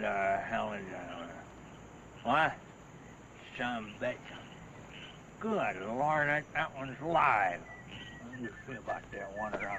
the hell is that? What? Some bitch. Good Lord, that one's live. Let me see about that one around.